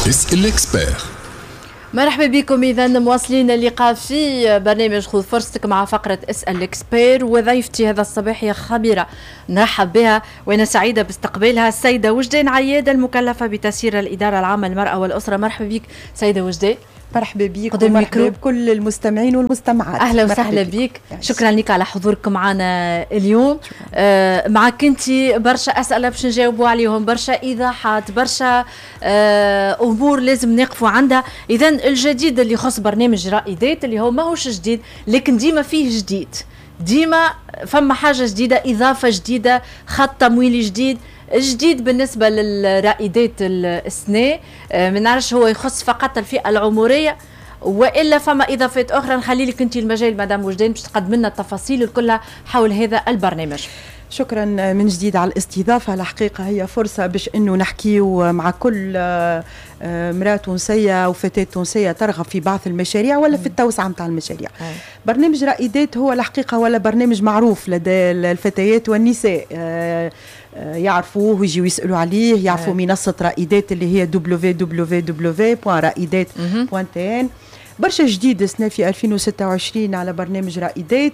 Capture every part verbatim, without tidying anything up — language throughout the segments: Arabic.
اسأل الاكسبير. مرحبا بكم. إذا مواصلين اللقاء في برنامج خذ فرصتك مع فقرة اسأل الاكسبير، وضيفتي هذا الصباح هي خبيرة نرحب بها وأنا سعيدة باستقبالها، السيدة وجدان عياد المكلفة بتسيير الإدارة العامة للمرأة والأسرة. مرحبا بك سيدة وجدان. مرحبا بك ومرحبا بكل المستمعين والمستمعات. اهلا وسهلا بك. شكرا لك على حضورك معنا اليوم. آه معك انت برشا اسئله باش نجاوبوا عليهم، برشا ايضاحات، برشا آه امور لازم نقفوا عندها. اذا الجديد اللي يخص برنامج رائدات اللي هو ماهوش جديد، لكن ديما فيه جديد، ديما فما حاجه جديده، اضافه جديده، خط تمويلي جديد. جديد بالنسبة للرائدات السنة، ما نعرفش هو يخص فقط الفئة العمرية وإلا فما إضافات أخرى. نخلي لك أنت المجال مدام وجدان باش تقدم لنا التفاصيل كلها حول هذا البرنامج. شكرا من جديد على الاستضافة. الحقيقة هي فرصة باش انه نحكيو مع كل امرأة تونسية وفتاة تونسية ترغب في بعض المشاريع ولا في التوسعة متاع المشاريع. أي. برنامج رائدات هو الحقيقة ولا برنامج معروف لدى الفتيات والنساء، يعرفوه ويجيو يسألوا عليه، يعرفوا منصة رائدات اللي هي دبليو دبليو دبليو دوت رائدات دوت تي ان. برشا جديد السنة في ألفين وستة وعشرين على برنامج رائدات.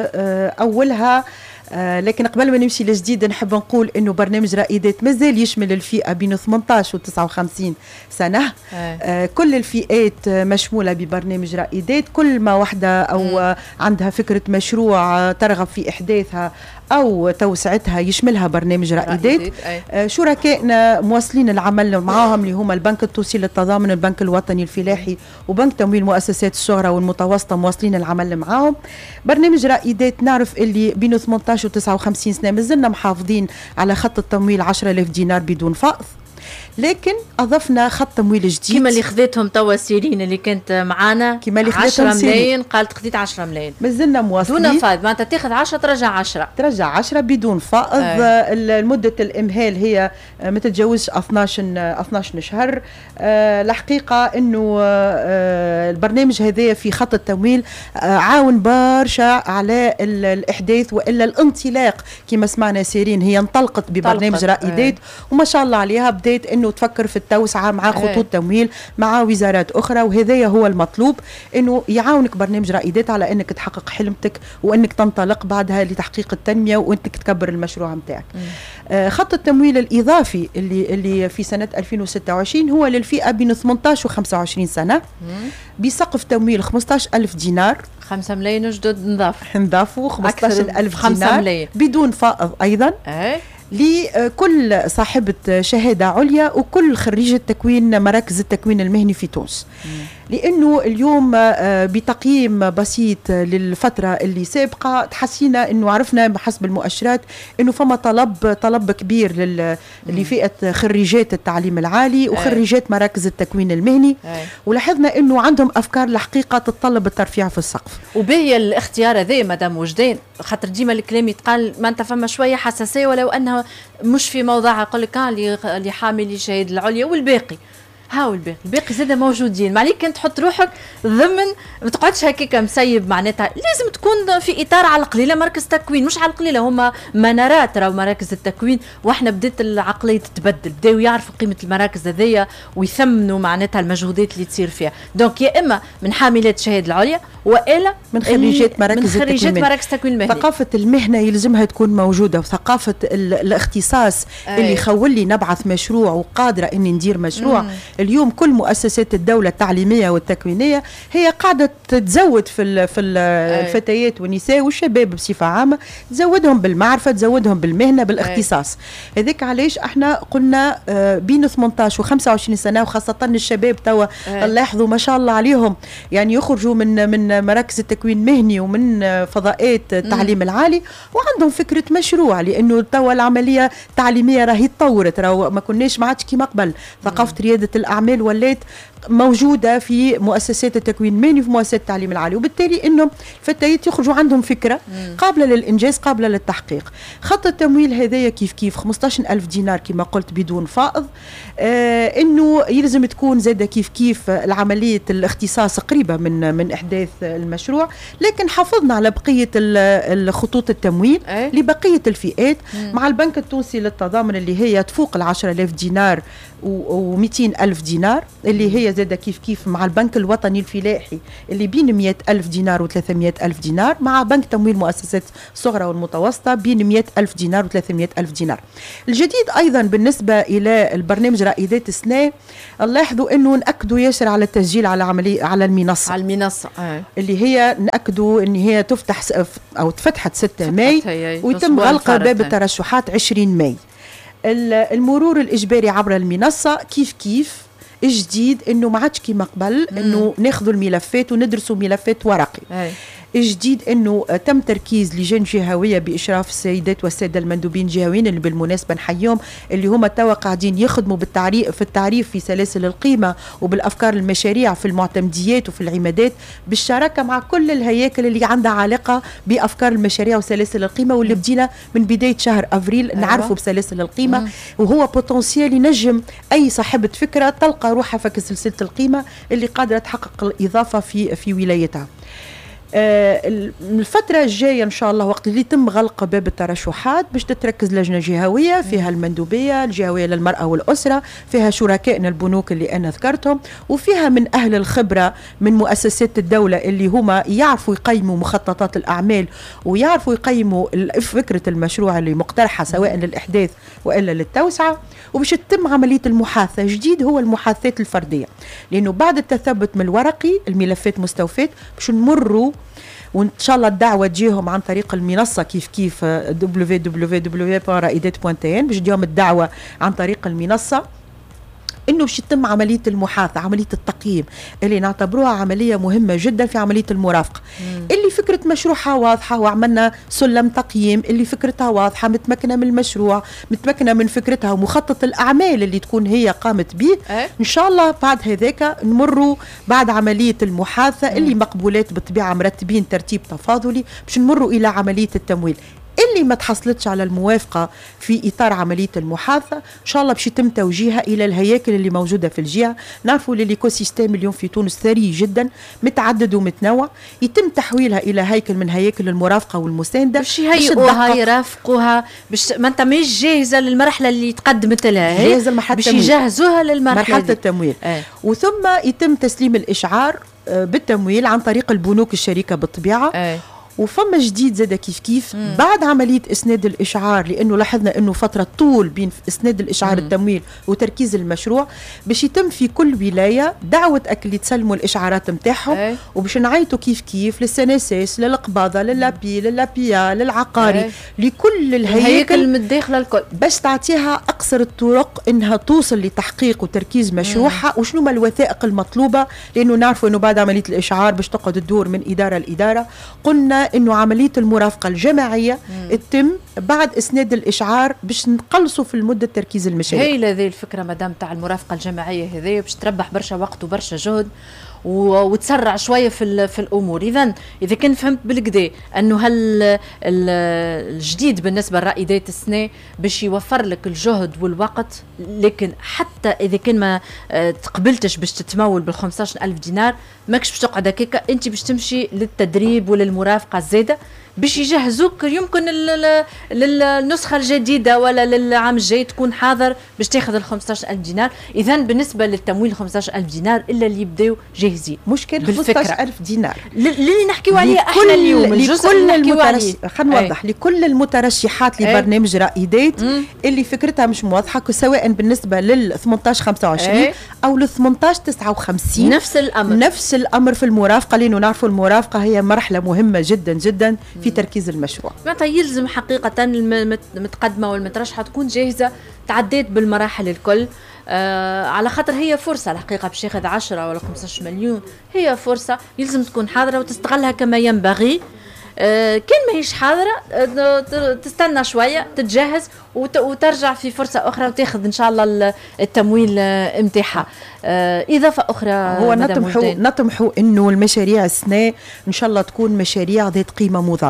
أولها آه لكن قبل ما نمشي لجديد نحب نقول انه برنامج رائدات مازال يشمل الفئه بين ثمانية عشر و تسعة وخمسين سنه. آه كل الفئات مشموله ببرنامج رائدات. كل ما وحده او آه عندها فكره مشروع ترغب في احداثها او توسعتها يشملها برنامج رائدات. آه شركائنا مواصلين العمل معاهم اللي هما البنك التونسي للتضامن، البنك الوطني الفلاحي، وبنك تمويل المؤسسات الصغرى والمتوسطه، مواصلين العمل معاهم. برنامج رائدات نعرف اللي بين ثمانية عشر و تسعة وخمسين سنه مازلنا محافظين على خط التمويل عشرة آلاف دينار بدون فائض، لكن اضفنا خط تمويل جديد كما اللي خذيتهم توا سيرين اللي كانت معانا، كما اللي خذيتهم عشرة ملايين، قالت خذيت عشرة ملايين، مازلنا مواصلين دون فائض. معناتها تاخذ عشرة ترجع عشرة ترجع عشرة بدون فائض. المده الامهال هي ما تتجاوزش اثناش شهر. أه الحقيقه انه أه البرنامج هذا في خط التمويل أه عاون برشا على الاحداث والا الانطلاق. كما سمعنا سيرين هي انطلقت ببرنامج رائدات وما شاء الله عليها بدات انه تفكر في التوسعه مع خطوط تمويل مع وزارات اخرى، وهذا هو المطلوب، انه يعاونك برنامج رائدات على انك تحقق حلمتك وانك تنطلق بعدها لتحقيق التنميه وانك تكبر المشروع نتاعك. آه خط التمويل الاضافي اللي اللي في سنه ألفين وستة وعشرين هو للفئه بين ثمانية عشر و خمسة وعشرين سنه بسقف تمويل خمسة عشر ألف دينار. خمسة ملايين جدد نضاف نضافوا خمسة عشر ألف دينار ملايين. بدون فائض ايضا. أي. لكل صاحبة شهادة عليا وكل خريجة تكوين مراكز التكوين المهني في تونس. مم. لأنه اليوم بتقييم بسيط للفترة اللي سابقة تحسينا أنه عرفنا بحسب المؤشرات أنه فما طلب طلب كبير لفئة خريجات التعليم العالي وخريجات مراكز التكوين المهني. أي. ولاحظنا أنه عندهم أفكار الحقيقة تتطلب الترفيع في السقف. وبهي الاختيار هذا مدام وجدان، خاطر ديما الكلام يتقال ما أنت فما شوية حساسية ولو أنها مش في موضعها. يقول لك اللي حامل الشهاده العليا والباقي هاو الباقي الباقي زاد موجودين. ما عليك كنت تحط روحك ضمن، ما تقعدش هكاك مسيب. معناتها لازم تكون في اطار على القليله مركز تكوين، مش على القليله هما منارات راهو مراكز التكوين. واحنا بدات العقليه تتبدل، بداوا يعرفوا قيمه المراكز هذيا ويثمنوا معناتها المجهودات اللي تصير فيها. دونك يا اما من حاملات الشهاده العليا والا من خريجات مراكز من خريجات مراكز التكوين المهني. ثقافه المهنه يلزمها تكون موجوده، وثقافه الاختصاص. أي. اللي يخول لي نبعث مشروع وقادره اني ندير مشروع. مم. اليوم كل مؤسسات الدولة التعليمية والتكوينية هي قاعدة تزود في في الفتيات والنساء والشباب بصفة عامة، تزودهم بالمعرفة، تزودهم بالمهنة بالاختصاص. هذاك علاش احنا قلنا بين ثمانية عشر و خمسة وعشرين سنة، وخاصة الشباب توا نلاحظوا ما شاء الله عليهم يعني يخرجوا من من مراكز التكوين المهني ومن فضاءات التعليم العالي وعندهم فكرة مشروع، لأنه توا العملية التعليمية راهي تطورت، راهو ما كناش ما عادش كيما قبل. ثقافة ريادة الأعمال ولات موجودة في مؤسسات التكوين المهني وفي مؤسسات التعليم العالي، وبالتالي انه الفتيات يخرجوا عندهم فكرة قابلة للإنجاز قابلة للتحقيق. خط التمويل هذايا كيف كيف خمسة عشر ألف دينار كما قلت بدون فائض. آه انه يلزم تكون زادة كيف كيف العملية الاختصاص قريبة من من إحداث المشروع، لكن حافظنا على بقية الخطوط التمويل أي؟ لبقية الفئات مم. مع البنك التونسي للتضامن اللي هي تفوق العشرة آلاف دينار ومئتين ألف ألف دينار اللي هي زادة كيف كيف مع البنك الوطني الفلاحي اللي بين مئة ألف دينار و ثلاثمئة ألف دينار، مع بنك تمويل مؤسسات الصغرى والمتوسطة بين مئة ألف دينار و ثلاثمئة ألف دينار. الجديد أيضا بالنسبة إلى البرنامج رائدات السنة، نلاحظوا أنه نأكدوا ياسر على التسجيل على عملية على المنصة على المنصة آه. اللي هي نأكدوا أن هي تفتح أو تفتحت ستة ماي ويتم غلق باب الترشحات عشرين ماي. المرور الإجباري عبر المنصة كيف كيف جديد، انه ما عادش كيما قبل انه ناخذوا الملفات وندرسوا ملفات ورقي. أي. جديد انه تم تركيز لجان جهويه باشراف السيدات والساده المندوبين الجهويين اللي بالمناسبه نحييهم، اللي هما توا قاعدين يخدموا بالتعريف في التعريف في سلاسل القيمه وبالافكار المشاريع في المعتمديات وفي العمادات، بالشراكه مع كل الهياكل اللي عندها علاقه بافكار المشاريع وسلاسل القيمه، واللي بدينا من بدايه شهر افريل أيوة. نعرفوا بسلاسل القيمه مم. وهو بوتنسيال ينجم اي صاحبه فكره تلقى روحها في سلسله القيمه اللي قادره تحقق الاضافه في في ولايتها. الفترة الجاية إن شاء الله وقت اللي يتم غلق باب الترشحات باش تتركز لجنة جهوية فيها المندوبية الجهوية للمرأة والأسرة، فيها شركائنا البنوك اللي أنا ذكرتهم، وفيها من أهل الخبرة من مؤسسات الدولة اللي هما يعرفوا يقيموا مخططات الأعمال ويعرفوا يقيموا فكرة المشروع اللي مقترحة سواء للإحداث وإلا للتوسعة. وباش تتم عملية المحاثة. جديد هو المحاثات الفردية، لأنه بعد التثبت من الورقي الملفات مستوفات باش نمروا وان شاء الله الدعوه تجيهم عن طريق المنصه كيف كيف دبليو دبليو دبليو دوت رائدات دوت تي ان باش تجيهم الدعوه عن طريق المنصه انه باش يتم عمليه المحاثه، عمليه التقييم اللي نعتبروها عمليه مهمه جدا في عمليه المرافقه. مم. اللي فكره مشروعها واضحه وعملنا سلم تقييم، اللي فكرتها واضحه متمكنه من المشروع، متمكنه من فكرتها ومخطط الاعمال اللي تكون هي قامت به. أه؟ ان شاء الله بعد هذاك نمروا بعد عمليه المحاثه مم. اللي مقبولات بالطبيعه مرتبين ترتيب تفاضلي باش نمروا الى عمليه التمويل. اللي ما تحصلتش على الموافقة في إطار عملية المحاثة إن شاء الله باش يتم توجيهها إلى الهياكل اللي موجودة في الجهة. نعرفوا للإيكو سيستيم اليوم في تونس ثري جدا متعدد ومتنوع، يتم تحويلها إلى هيكل من هياكل المرافقة والمساندة باش يهيئوها يرافقوها باش ما انت مش جاهزة للمرحلة اللي تقدمت لها جاهزة لمرحلة باش يجهزوها للمرحلة مرحلة التمويل. آه. وثم يتم تسليم الإشعار بالتمويل عن طريق البنوك الشريكة بالطبيعة. آه. وفما جديد زاد كيف كيف مم. بعد عملية إسناد الإشعار، لأنه لاحظنا أنه فترة طول بين إسناد الإشعار مم. التمويل وتركيز المشروع باش يتم في كل ولاية دعوة أكل يتسلموا الإشعارات متاعهم أي. وباش نعيطوا كيف كيف للسناسيس للقباضة للابي للابيا للعقاري أي. لكل الهياكل المتداخلة الكل باش تعطيها أقصر الطرق إنها توصل لتحقيق وتركيز مشروعها. وشنو ما الوثائق المطلوبة، لأنه نعرفوا أنه بعد عملية الإشعار باش تقعد الدور من إدارة لإدارة. قلنا انه عمليه المرافقه الجماعيه مم. تتم بعد اسناد الاشعار باش نقلصوا في المده تركيز المشاريع. هي هذه الفكره مدام تاع المرافقه الجماعيه هذه باش تربح برشا وقت وبرشا جهد وتسرع شويه في في الامور. اذا اذا كان فهمت بالكدا انه هل الجديد بالنسبه لرائدات السنه باش يوفر لك الجهد والوقت، لكن حتى اذا كان ما تقبلتش باش تتمول بال خمسطاش ألف دينار ماكش باش تقعد هكاك، انت باش تمشي للتدريب وللمرافقه الزايده باش يجهزوك يمكن للنسخه الجديده ولا للعام الجاي تكون حاضر باش تاخذ ال خمسطاش ألف دينار. اذا بالنسبه للتمويل خمسطاش ألف دينار الا اللي يبداو جاهزين. مشكل خمسطاش ألف دينار اللي نحكيو عليه احنا اليوم الجزء اللي نحكيو عليه. خلينا نوضح لكل المترشحات لبرنامج رائدات اللي فكرتها مش واضحه سواء بالنسبه لل ثمنطاش خمسة وعشرين او لل ثمنطاش تسعة وخمسين نفس الامر نفس الامر في المرافقه، لانه نعرفوا المرافقه هي مرحله مهمه جدا جدا في تركيز المشروع. معناتها يلزم حقيقة المتقدمة والمترشحة تكون جاهزة تعديت بالمراحل الكل. آه على خاطر هي فرصة الحقيقة باش ياخذ عشرة ولا خمسطاش مليون، هي فرصة يلزم تكون حاضرة وتستغلها كما ينبغي. آه كان ما هيش حاضرة آه تستنى شوية تتجهز وترجع في فرصة أخرى وتاخذ إن شاء الله التمويل آه متاعها. آه إضافة أخرى هو نطمحوا نطمحوا إنه المشاريع السنة إن شاء الله تكون مشاريع ذات قيمة مضافة.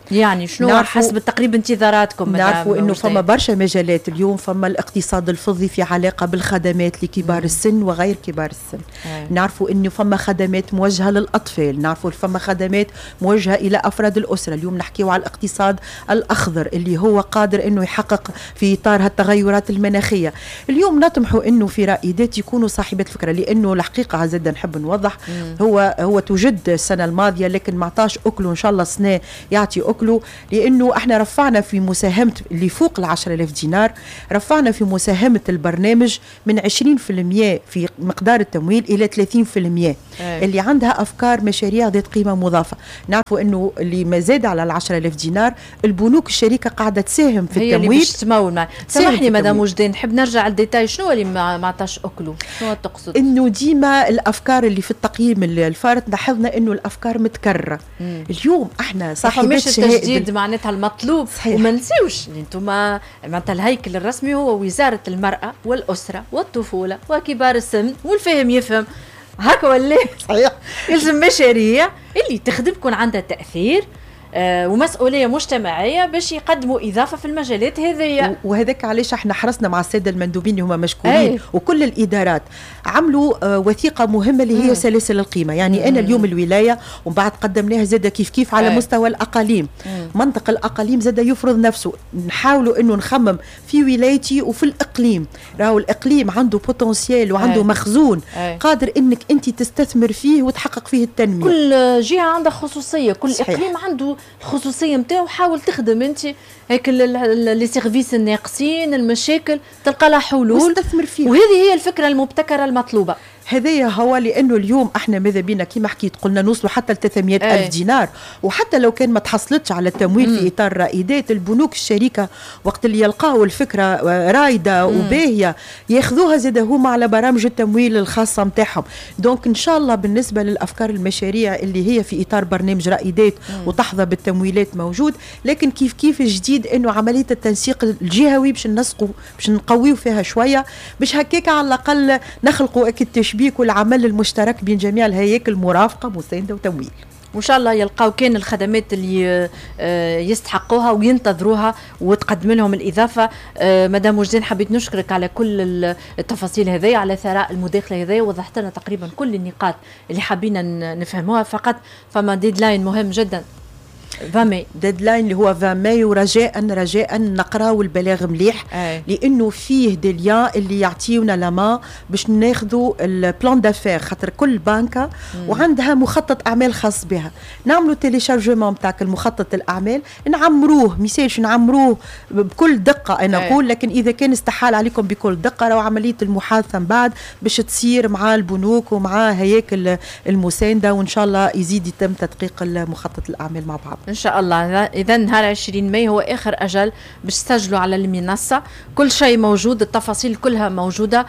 يعني شنو حسب التقريب انتظاراتكم؟ نعرفوا انه فما برشا مجالات اليوم. فما الاقتصاد الفضي في علاقه بالخدمات لكبار السن وغير كبار السن. أي. نعرفوا انه فما خدمات موجهه للاطفال، نعرفوا فما خدمات موجهه الى افراد الاسره. اليوم نحكيو على الاقتصاد الاخضر اللي هو قادر انه يحقق في اطار هالتغيرات المناخيه. اليوم نطمحوا انه في رائدات يكونوا صاحبات فكره، لانه الحقيقه زاد نحب نوضح مم. هو هو توجد السنه الماضيه لكن ما عطاش اكله، ان شاء الله السنه يعطي اكله، لانه احنا رفعنا في مساهمه اللي فوق ال عشرة آلاف دينار، رفعنا في مساهمه البرنامج من عشرين بالمئة في مقدار التمويل الى ثلاثين بالمئة. أي. اللي عندها افكار مشاريع ذات قيمه مضافه. نعرفوا انه اللي ما زاد على ال عشرة آلاف دينار البنوك الشركه قاعده تساهم في هي التمويل. هي اللي تمول معي. سامحني مدام وجدان، نحب نرجع للديتاي. شنو اللي ما عطاش اكله؟ شنو تقصد؟ انه ديما الافكار اللي في التقييم الفارط لاحظنا انه الافكار متكرره. مم. اليوم احنا صاحبات شهاده التجديد معناتها المطلوب. صحيح. وما نسيوش انتم معناتها الهيكل الرسمي هو وزاره المراه والاسره والطفوله وكبار السن والفهم يفهم هكا ولا صحيح. يلزم مشاريع اللي تخدم يكون عندها تاثير آه ومسؤوليه مجتمعيه باش يقدموا اضافه في المجالات هذه. وهذاك علاش احنا حرصنا مع الساده المندوبين اللي هما مشكورين أي. وكل الادارات عملوا آه وثيقه مهمه اللي هي مم. سلاسل القيمه. يعني مم. انا اليوم الولايه ومن بعد قدمناها زاد كيف كيف على أي. مستوى الاقاليم. مم. منطق الاقاليم زاد يفرض نفسه. نحاولوا انه نخمم في ولايتي وفي الاقليم. راهو الاقليم عنده بوتنسيال وعنده أي. مخزون أي. قادر انك انت تستثمر فيه وتحقق فيه التنميه. كل جهه عندها خصوصيه، كل صحيح. اقليم عنده الخصوصيه نتاعو. حاول تخدم انت هيك لي سيرفيس الناقصين، المشاكل تلقى لها حلول واستثمر فيها. وهذه هي الفكره المبتكره المطلوبه. هذايا هو لانه اليوم احنا ماذا بينا كما حكيت قلنا نوصلوا حتى ل ثلاثمئة ألف دينار، وحتى لو كان ما تحصلتش على التمويل مم. في اطار رائدات البنوك الشركه وقت اللي يلقاو الفكره رايده مم. وباهيه ياخذوها زاد هما على برامج التمويل الخاصه نتاعهم. دونك ان شاء الله بالنسبه للافكار المشاريع اللي هي في اطار برنامج رائدات مم. وتحظى بالتمويلات موجود، لكن كيف كيف الجديد انه عمليه التنسيق الجهوي باش ننسقوا باش نقويوا فيها شويه، باش هكاك على الاقل نخلقوا اكيد تشبيه والعمل المشترك بين جميع الهياكل المرافقه مسانده وتمويل. وان شاء الله يلقاو كان الخدمات اللي يستحقوها وينتظروها وتقدم لهم الاضافه. مدام وجدان حبيت نشكرك على كل التفاصيل هذه، على ثراء المداخله هذه، وضحت لنا تقريبا كل النقاط اللي حابين نفهموها. فقط فما ديدلاين مهم جدا عشرين ماي، ديدلاين اللي هو عشرين ماي، ورجاء رجاء نقراو البلاغ مليح أي. لانه فيه دي ليان اللي يعطيونا لما باش ناخذوا البلان دافير، خاطر كل بنكه مم. وعندها مخطط اعمال خاص بها. نعملوا تيليشارجمون نتاع المخطط الاعمال، نعمروه ميساج نعمروه بكل دقه انا نقول، لكن اذا كان استحال عليكم بكل دقه راهو عمليه المحادثه من بعد باش تصير مع البنوك ومع هياكل المسانده، وان شاء الله يزيد يتم تدقيق المخطط الاعمال مع بعض ان شاء الله. اذا نهار عشرين ماي هو اخر اجل باش تسجلوا على المنصه، كل شيء موجود، التفاصيل كلها موجوده.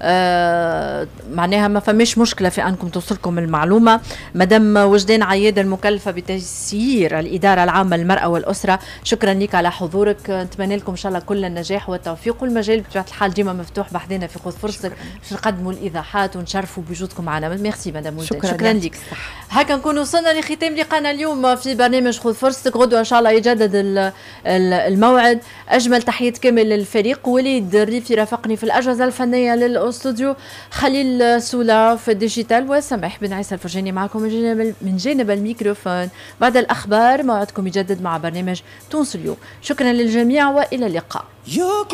آه معناها ما فماش مشكله في انكم توصلكم المعلومه. مدام وجدان عياد المكلفه بتسيير الاداره العامه للمراه والاسره، شكرا لك على حضورك. نتمنى لكم ان شاء الله كل النجاح والتوفيق، والمجال بطبيعه الحال ديما مفتوح بحذنا في خذ فرصتك باش نقدموا الايضاحات ونشرفوا بوجودكم معنا. ميرسي مدام وجدان، شكرا, شكرا لك. هكا نكونوا وصلنا لختام لقاءنا اليوم في برنامج خذ فرصتك. غدوه ان شاء الله يجدد الموعد. اجمل تحيات كامل للفريق. وليد الريفي رافقني في الاجهزه الفنيه للاستوديو، خليل سولا في الديجيتال، وسماح بن عيسى الفرجاني معكم من جانب من جانب الميكروفون. بعد الاخبار موعدكم يجدد مع برنامج تونس اليوم. شكرا للجميع والى اللقاء.